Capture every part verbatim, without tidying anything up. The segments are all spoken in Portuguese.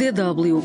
D W.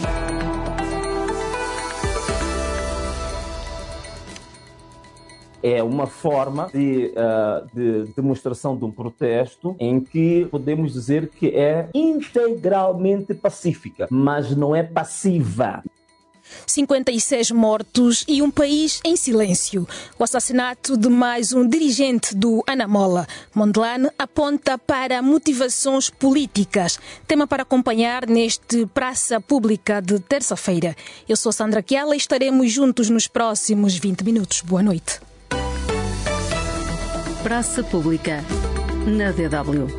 É uma forma de, uh, de demonstração de um protesto em que podemos dizer que é integralmente pacífica, mas não é passiva. cinquenta e seis mortos e um país em silêncio. O assassinato de mais um dirigente do Anamola. Mondlane aponta para motivações políticas. Tema para acompanhar neste Praça Pública de terça-feira. Eu sou Sandra Chiala e estaremos juntos nos próximos vinte minutos. Boa noite. Praça Pública, na D W.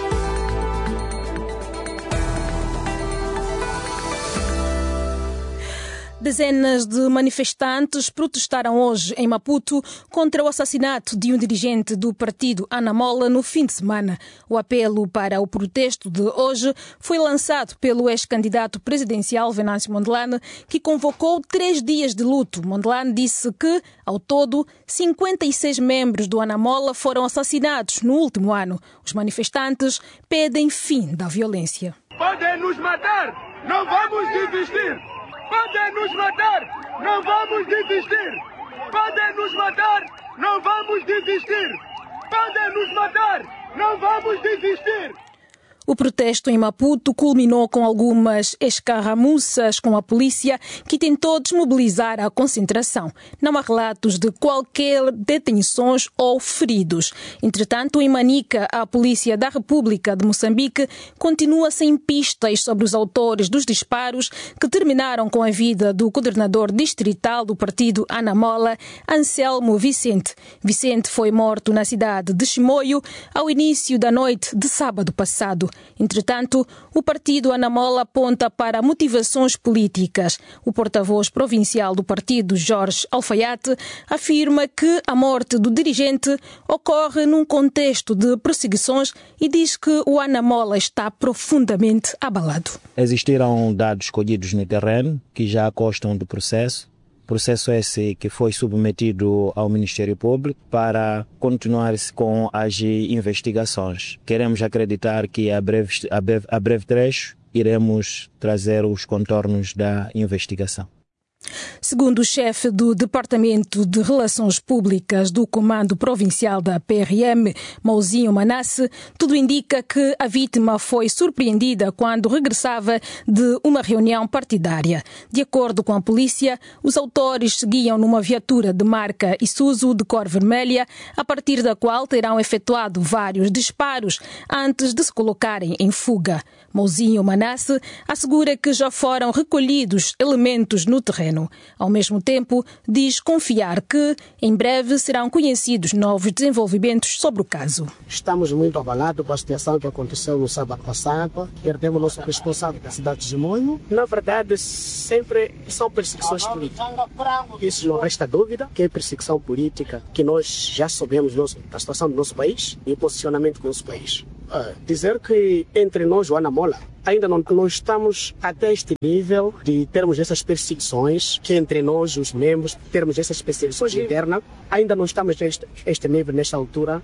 Dezenas de manifestantes protestaram hoje em Maputo contra o assassinato de um dirigente do partido Anamola no fim de semana. O apelo para o protesto de hoje foi lançado pelo ex-candidato presidencial Venâncio Mondlane, que convocou três dias de luto. Mondlane disse que, ao todo, cinquenta e seis membros do Anamola foram assassinados no último ano. Os manifestantes pedem fim da violência. Podem nos matar, não vamos desistir! Podem nos matar, não vamos desistir! Podem nos matar, não vamos desistir! Podem nos matar, não vamos desistir! O protesto em Maputo culminou com algumas escaramuças com a polícia, que tentou desmobilizar a concentração. Não há relatos de qualquer detenções ou feridos. Entretanto, em Manica, a Polícia da República de Moçambique continua sem pistas sobre os autores dos disparos que terminaram com a vida do coordenador distrital do partido Anamola, Anselmo Vicente. Vicente foi morto na cidade de Chimoio ao início da noite de sábado passado. Entretanto, o partido Anamola aponta para motivações políticas. O porta-voz provincial do partido, Jorge Alfaiate, afirma que a morte do dirigente ocorre num contexto de perseguições e diz que o Anamola está profundamente abalado. Existiram dados colhidos no terreno que já constam do processo. Processo esse que foi submetido ao Ministério Público para continuar-se com as investigações. Queremos acreditar que a breve, a breve, a breve trecho iremos trazer os contornos da investigação. Segundo o chefe do Departamento de Relações Públicas do Comando Provincial da P R M, Mauzinho Manasse, tudo indica que a vítima foi surpreendida quando regressava de uma reunião partidária. De acordo com a polícia, os autores seguiam numa viatura de marca Isuzu de cor vermelha, a partir da qual terão efetuado vários disparos antes de se colocarem em fuga. Mauzinho Manasse assegura que já foram recolhidos elementos no terreno. Ao mesmo tempo, diz confiar que, em breve, serão conhecidos novos desenvolvimentos sobre o caso. Estamos muito abalados com a situação que aconteceu no sábado passado. Perdemos o nosso responsável da cidade de Chimoio. Na verdade, sempre são perseguições políticas. Isso não resta dúvida que é perseguição política, que nós já sabemos da situação do nosso país e o posicionamento do nosso país. Uh, dizer que entre nós, o Anamola, ainda não, não estamos até este nível de termos essas perseguições, que entre nós, os membros, termos essas perseguições internas, ainda não estamos a este, este nível, nesta altura.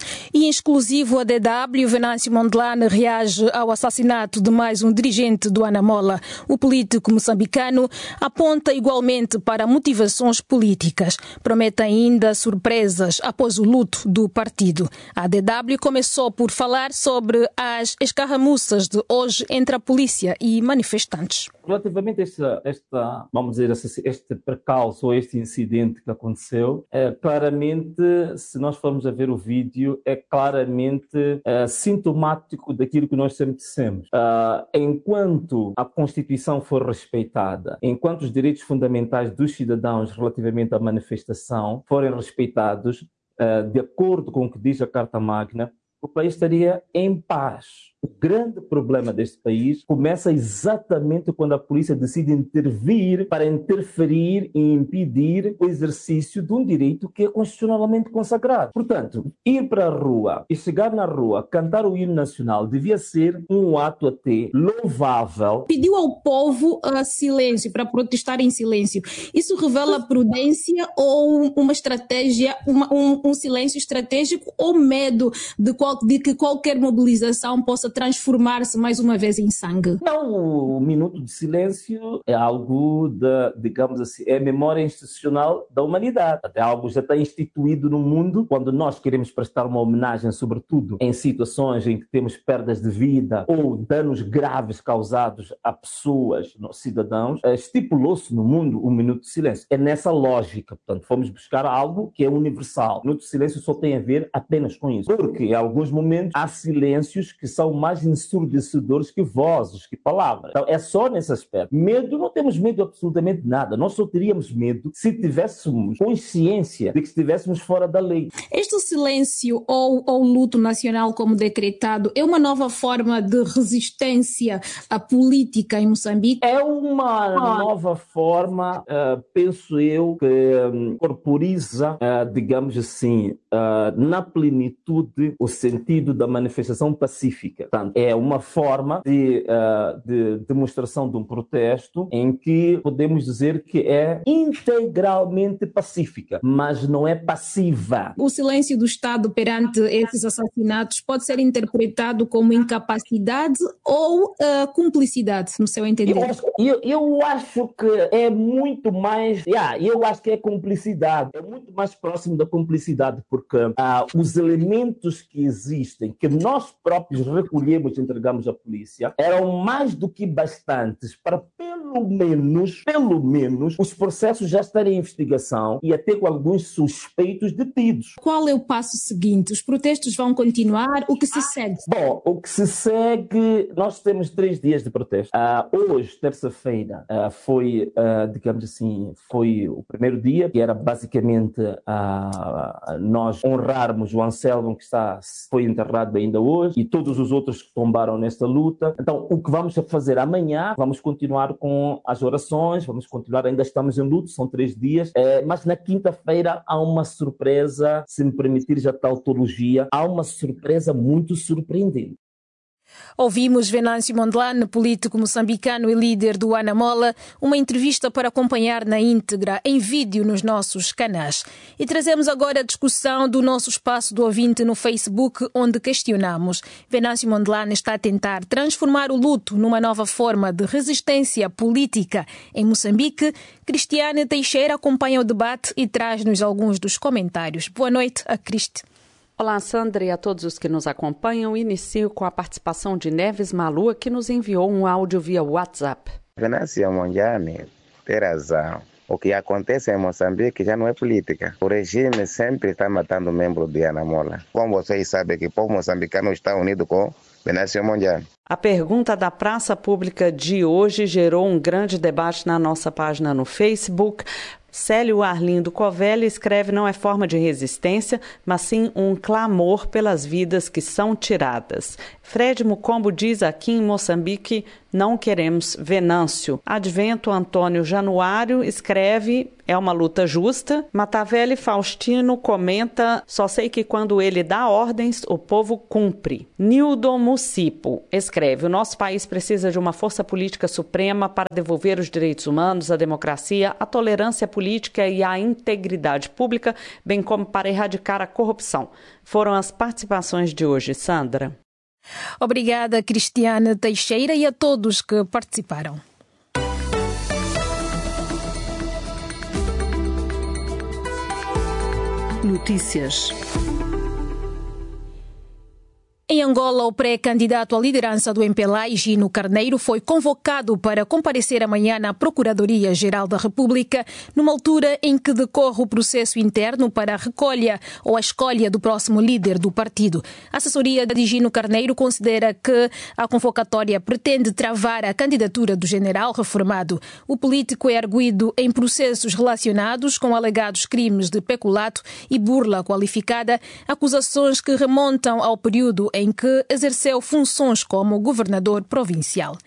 E em exclusivo a D W, Venâncio Mondlane reage ao assassinato de mais um dirigente do Anamola. O político moçambicano aponta igualmente para motivações políticas. Promete ainda surpresas após o luto do partido. A D W começou por falar sobre as escarramuças de hoje entre a polícia e manifestantes. Relativamente a esta, esta, vamos dizer, este percalço ou este incidente que aconteceu, é, claramente, se nós formos a ver o vídeo, é claramente é, sintomático daquilo que nós sempre dissemos. Uh, enquanto a Constituição for respeitada, enquanto os direitos fundamentais dos cidadãos relativamente à manifestação forem respeitados, uh, de acordo com o que diz a Carta Magna, o país estaria em paz. O grande problema deste país começa exatamente quando a polícia decide intervir para interferir e impedir o exercício de um direito que é constitucionalmente consagrado. Portanto, ir para a rua e chegar na rua, cantar o hino nacional, devia ser um ato até louvável. Pediu ao povo uh, silêncio, para protestar em silêncio. Isso revela prudência ou uma estratégia, uma, um, um silêncio estratégico ou medo de, qual, de que qualquer mobilização possa possa transformar-se mais uma vez em sangue? Não, o minuto de silêncio é algo, de, digamos assim, é a memória institucional da humanidade. Até algo já está instituído no mundo, quando nós queremos prestar uma homenagem, sobretudo em situações em que temos perdas de vida ou danos graves causados a pessoas, cidadãos, estipulou-se no mundo um minuto de silêncio. É nessa lógica, portanto, fomos buscar algo que é universal. O minuto de silêncio só tem a ver apenas com isso, porque em alguns momentos há silêncios que são mais ensurdecedores que vozes, que palavras. Então é só nesse aspecto. Medo, não temos medo de absolutamente nada. Nós só teríamos medo se tivéssemos consciência de que estivéssemos fora da lei. Este silêncio ou, ou luto nacional, como decretado, é uma nova forma de resistência à política em Moçambique? É uma ah. nova forma, uh, penso eu, que um, corporiza, uh, digamos assim, uh, na plenitude o sentido da manifestação pacífica. Portanto, é uma forma de, uh, de demonstração de um protesto em que podemos dizer que é integralmente pacífica, mas não é passiva. O silêncio do Estado perante esses assassinatos pode ser interpretado como incapacidade ou uh, cumplicidade, no seu entender? Eu acho, eu, eu acho que é muito mais... Yeah, eu acho que é cumplicidade. É muito mais próximo da cumplicidade, porque uh, os elementos que existem, que nós próprios recolhemos e entregamos à polícia, eram mais do que bastantes para pelo menos, pelo menos, os processos já estarem em investigação e até com alguns suspeitos detidos. Qual é o passo seguinte? Os protestos vão continuar? O que se segue? Bom, o que se segue, nós temos três dias de protesto. Uh, hoje, terça-feira, uh, foi, uh, digamos assim, foi o primeiro dia, que era basicamente uh, nós honrarmos o Anselmo, que está, foi enterrado ainda hoje, e todos os outros que tombaram nesta luta. Então, o que vamos fazer amanhã, vamos continuar com as orações, vamos continuar, ainda estamos em luto, são três dias, uh, mas na quinta-feira há uma surpresa, se me permitir já tautologia, há uma surpresa muito surpreendente. Ouvimos Venâncio Mondlane, político moçambicano e líder do Anamola, uma entrevista para acompanhar na íntegra em vídeo nos nossos canais. E trazemos agora a discussão do nosso espaço do ouvinte no Facebook, onde questionamos. Venâncio Mondlane está a tentar transformar o luto numa nova forma de resistência política em Moçambique. Cristiane Teixeira acompanha o debate e traz-nos alguns dos comentários. Boa noite a Cristi. Olá, Sandra, e a todos os que nos acompanham. Inicio com a participação de Neves Malua, que nos enviou um áudio via WhatsApp. Venâncio Mondlane tem razão. O que acontece em Moçambique já não é política. O regime sempre está matando membros de Anamola. Como vocês sabem que o povo moçambicano está unido com Venâncio Mondlane. A pergunta da praça pública de hoje gerou um grande debate na nossa página no Facebook. Célio Arlindo Covelli escreve: não é forma de resistência, mas sim um clamor pelas vidas que são tiradas. Fred Mucombo diz: aqui em Moçambique não queremos Venâncio. Advento Antônio Januário escreve: é uma luta justa. Matavelli Faustino comenta: só sei que quando ele dá ordens, o povo cumpre. Nildo Mucipo escreve: o nosso país precisa de uma força política suprema para devolver os direitos humanos, a democracia, a tolerância política e a integridade pública, bem como para erradicar a corrupção. Foram as participações de hoje, Sandra. Obrigada, Cristiane Teixeira, e a todos que participaram. Notícias. Em Angola, o pré-candidato à liderança do M P L A, Gino Carneiro, foi convocado para comparecer amanhã na Procuradoria-Geral da República, numa altura em que decorre o processo interno para a recolha ou a escolha do próximo líder do partido. A assessoria de Gino Carneiro considera que a convocatória pretende travar a candidatura do general reformado. O político é arguido em processos relacionados com alegados crimes de peculato e burla qualificada, acusações que remontam ao período em que exerceu funções como governador provincial.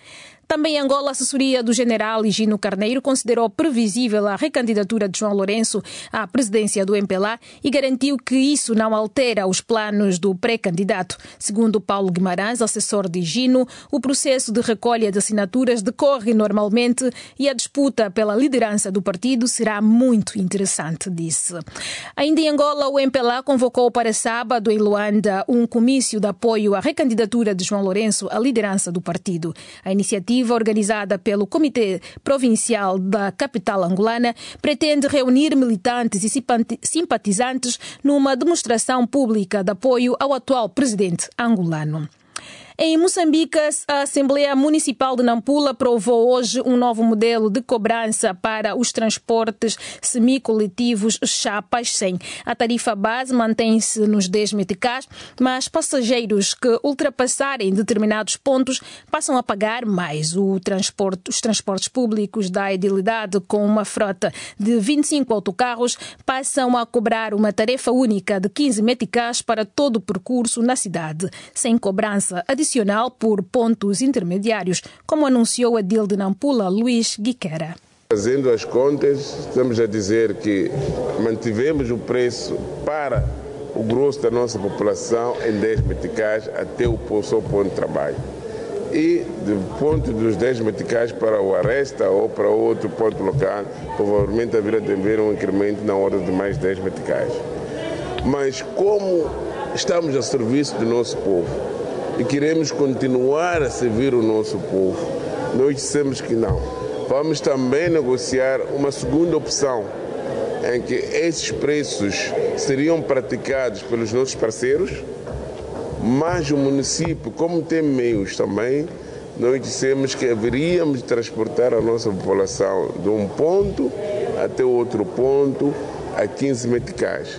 Também em Angola, a assessoria do general Higino Carneiro considerou previsível a recandidatura de João Lourenço à presidência do M P L A e garantiu que isso não altera os planos do pré-candidato. Segundo Paulo Guimarães, assessor de Higino, o processo de recolha de assinaturas decorre normalmente e a disputa pela liderança do partido será muito interessante, disse. Ainda em Angola, o M P L A convocou para sábado em Luanda um comício de apoio à recandidatura de João Lourenço à liderança do partido. A iniciativa, organizada pelo Comitê Provincial da capital angolana, pretende reunir militantes e simpatizantes numa demonstração pública de apoio ao atual presidente angolano. Em Moçambique, a Assembleia Municipal de Nampula aprovou hoje um novo modelo de cobrança para os transportes semicoletivos chapas cem. A tarifa base mantém-se nos dez meticais, mas passageiros que ultrapassarem determinados pontos passam a pagar mais. O transporte, os transportes públicos da edilidade, com uma frota de vinte e cinco autocarros, passam a cobrar uma tarifa única de quinze meticais para todo o percurso na cidade, sem cobrança adicional por pontos intermediários, como anunciou o edil de Nampula, Luís Guiquera. Fazendo as contas, estamos a dizer que mantivemos o preço para o grosso da nossa população em dez meticais até o seu ponto de trabalho. E do ponto dos dez meticais para o Aresta ou para outro ponto local, provavelmente haverá de haver um incremento na ordem de mais dez meticais. Mas como estamos a serviço do nosso povo, e queremos continuar a servir o nosso povo, nós dissemos que não. Vamos também negociar uma segunda opção, em que esses preços seriam praticados pelos nossos parceiros, mas o município, como tem meios também, nós dissemos que haveríamos de transportar a nossa população de um ponto até outro ponto a quinze meticais.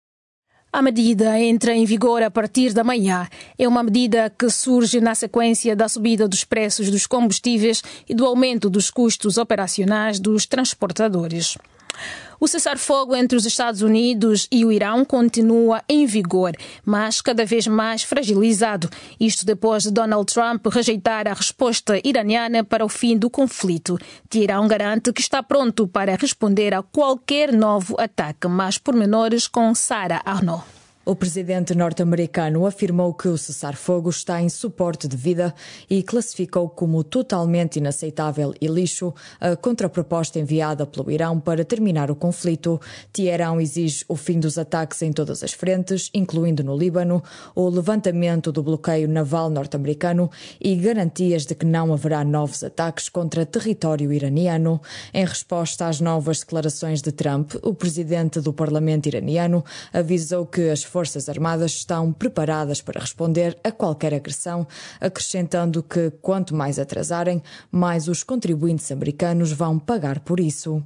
A medida entra em vigor a partir da manhã. É uma medida que surge na sequência da subida dos preços dos combustíveis e do aumento dos custos operacionais dos transportadores. O cessar-fogo entre os Estados Unidos e o Irão continua em vigor, mas cada vez mais fragilizado. Isto depois de Donald Trump rejeitar a resposta iraniana para o fim do conflito. Teherão garante que está pronto para responder a qualquer novo ataque. Mais pormenores com Sara Arnaud. O presidente norte-americano afirmou que o cessar-fogo está em suporte de vida e classificou como totalmente inaceitável e lixo a contraproposta enviada pelo Irão para terminar o conflito. Teherão exige o fim dos ataques em todas as frentes, incluindo no Líbano, o levantamento do bloqueio naval norte-americano e garantias de que não haverá novos ataques contra território iraniano. Em resposta às novas declarações de Trump, o presidente do parlamento iraniano avisou que as Forças Armadas estão preparadas para responder a qualquer agressão, acrescentando que, quanto mais atrasarem, mais os contribuintes americanos vão pagar por isso.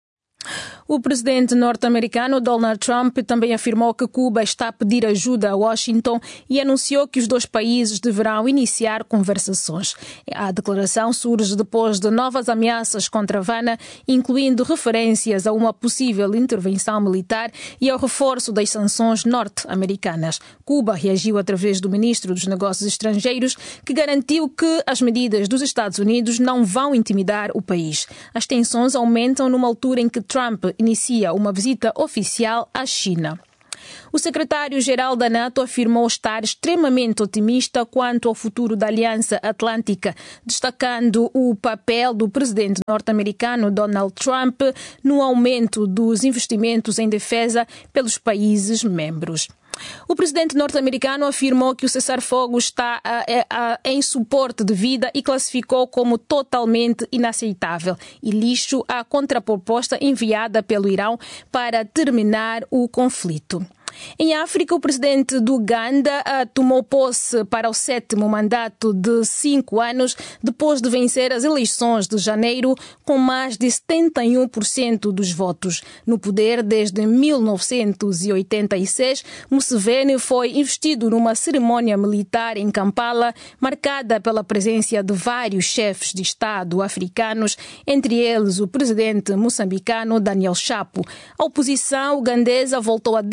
O presidente norte-americano Donald Trump também afirmou que Cuba está a pedir ajuda a Washington e anunciou que os dois países deverão iniciar conversações. A declaração surge depois de novas ameaças contra Havana, incluindo referências a uma possível intervenção militar e ao reforço das sanções norte-americanas. Cuba reagiu através do ministro dos Negócios Estrangeiros, que garantiu que as medidas dos Estados Unidos não vão intimidar o país. As tensões aumentam numa altura em que Trump inicia uma visita oficial à China. O secretário-geral da NATO afirmou estar extremamente otimista quanto ao futuro da Aliança Atlântica, destacando o papel do presidente norte-americano Donald Trump no aumento dos investimentos em defesa pelos países membros. O presidente norte-americano afirmou que o cessar-fogo está a, a, a, em suporte de vida e classificou como totalmente inaceitável e lixo a contraproposta enviada pelo Irão para terminar o conflito. Em África, o presidente do Uganda uh, tomou posse para o sétimo mandato de cinco anos, depois de vencer as eleições de janeiro com mais de setenta e um por cento dos votos. No poder desde mil novecentos e oitenta e seis, Museveni foi investido numa cerimônia militar em Kampala, marcada pela presença de vários chefes de Estado africanos, entre eles o presidente moçambicano Daniel Chapo. A oposição ugandesa voltou a denunciar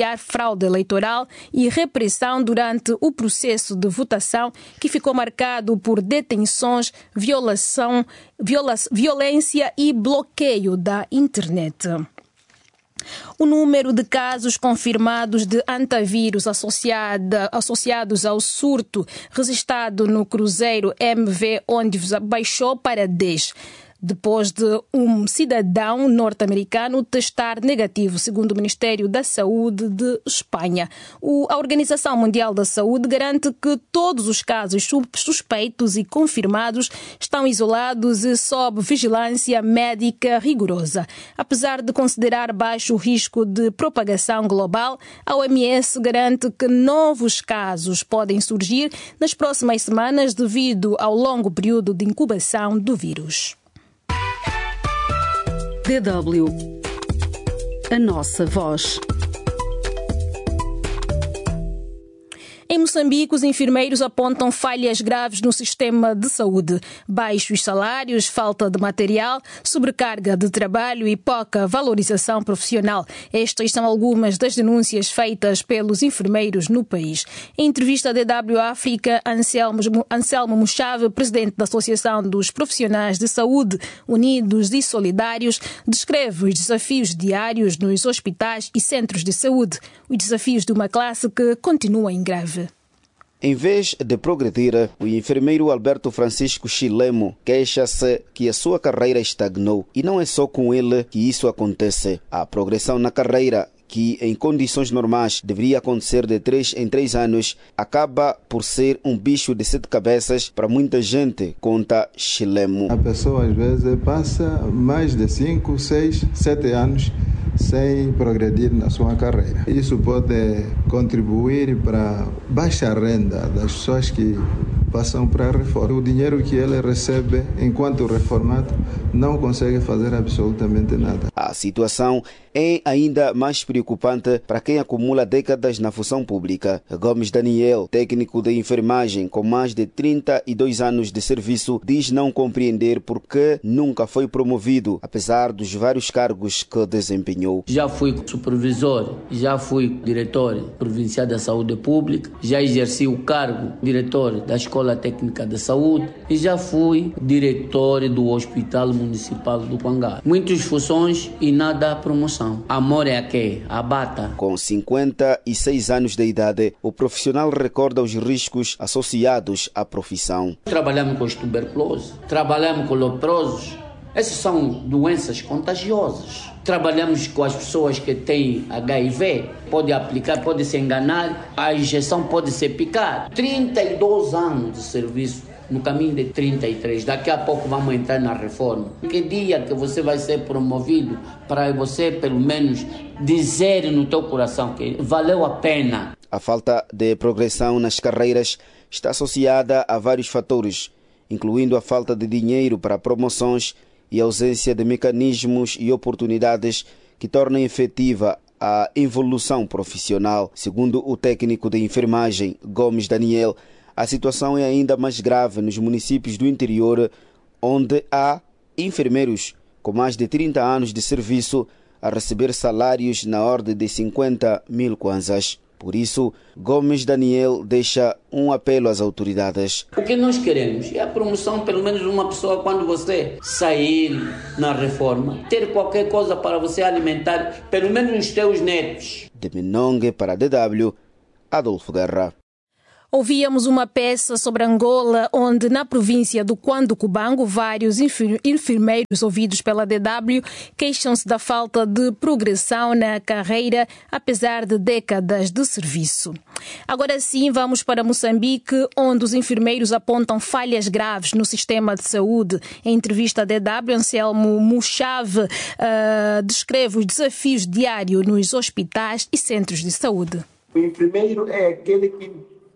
denunciar fraude eleitoral e repressão durante o processo de votação, que ficou marcado por detenções, violação, viola, violência e bloqueio da internet. O número de casos confirmados de antavírus associada, associados ao surto registrado no cruzeiro M V Ondives baixou para dez. Depois de um cidadão norte-americano testar negativo, segundo o Ministério da Saúde de Espanha. O, a Organização Mundial da Saúde garante que todos os casos suspeitos e confirmados estão isolados e sob vigilância médica rigorosa. Apesar de considerar baixo o risco de propagação global, a O M S garante que novos casos podem surgir nas próximas semanas devido ao longo período de incubação do vírus. D W. A nossa voz. Em Moçambique, os enfermeiros apontam falhas graves no sistema de saúde. Baixos salários, falta de material, sobrecarga de trabalho e pouca valorização profissional. Estas são algumas das denúncias feitas pelos enfermeiros no país. Em entrevista à D W África, Anselmo, Anselmo Muchave, presidente da Associação dos Profissionais de Saúde Unidos e Solidários, descreve os desafios diários nos hospitais e centros de saúde. Os desafios de uma classe que continua em greve. Em vez de progredir, o enfermeiro Alberto Francisco Chilemo queixa-se que a sua carreira estagnou. E não é só com ele que isso acontece. A progressão na carreira, que em condições normais deveria acontecer de três em três anos, acaba por ser um bicho de sete cabeças para muita gente, conta Chilemo. A pessoa às vezes passa mais de cinco, seis, sete anos sem progredir na sua carreira. Isso pode contribuir para baixa renda das pessoas que passam para a reforma. O dinheiro que ele recebe enquanto reformado não consegue fazer absolutamente nada. A situação é ainda mais preocupante para quem acumula décadas na função pública. Gomes Daniel, técnico de enfermagem com mais de trinta e dois anos de serviço, diz não compreender por que nunca foi promovido, apesar dos vários cargos que desempenhou. Já fui supervisor, já fui diretor provincial da saúde pública, já exerci o cargo diretor da Escola Técnica de Saúde e já fui diretor do Hospital Municipal do Quangara. Muitas funções e nada promoção. Amor é a quê? A bata. Com cinquenta e seis anos de idade, o profissional recorda os riscos associados à profissão. Trabalhamos com os tuberculosos, trabalhamos com leprosos. Essas são doenças contagiosas. Trabalhamos com as pessoas que têm H I V. Pode aplicar, pode se enganar. A injeção pode ser picada. trinta e dois anos de serviço. No caminho de trinta e três, daqui a pouco vamos entrar na reforma. Que dia que você vai ser promovido para você pelo menos dizer no teu coração que valeu a pena. A falta de progressão nas carreiras está associada a vários fatores, incluindo a falta de dinheiro para promoções e a ausência de mecanismos e oportunidades que tornem efetiva a evolução profissional. Segundo o técnico de enfermagem Gomes Daniel, a situação é ainda mais grave nos municípios do interior, onde há enfermeiros com mais de trinta anos de serviço a receber salários na ordem de cinquenta mil kwanzas. Por isso, Gomes Daniel deixa um apelo às autoridades. O que nós queremos é a promoção, pelo menos de uma pessoa, quando você sair na reforma, ter qualquer coisa para você alimentar, pelo menos os teus netos. De Menongue para a D W, Adolfo Guerra. Ouvíamos uma peça sobre Angola, onde na província do Cuando-Cubango, vários enfermeiros ouvidos pela D W queixam-se da falta de progressão na carreira, apesar de décadas de serviço. Agora sim, vamos para Moçambique, onde os enfermeiros apontam falhas graves no sistema de saúde. Em entrevista à D W, Anselmo Muchave uh, descreve os desafios diários nos hospitais e centros de saúde. O enfermeiro é aquele que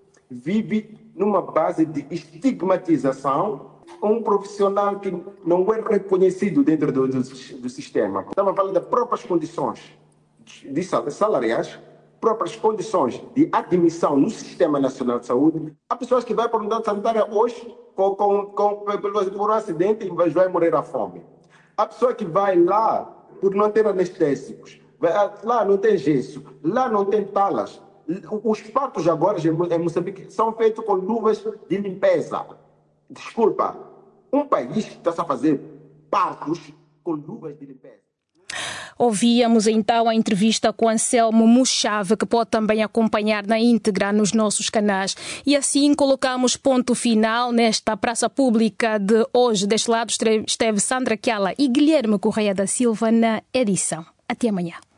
vive numa base de estigmatização, um profissional que não é reconhecido dentro do, do, do sistema. Estamos falando das próprias condições de salariais, próprias condições de admissão no Sistema Nacional de Saúde. Há pessoas que vão para a unidade sanitária hoje com, com, com, por um acidente e vai morrer à fome. Há pessoa que vai lá por não ter anestésicos. Lá não tem gesso, lá não tem talas. Os partos agora em Moçambique são feitos com luvas de limpeza. Desculpa, um país que está a fazer partos com luvas de limpeza. Ouvíamos então a entrevista com Anselmo Muchave, que pode também acompanhar na íntegra nos nossos canais. E assim colocamos ponto final nesta praça pública de hoje. Deste lado esteve Sandra Kiala e Guilherme Correia da Silva na edição. Até amanhã.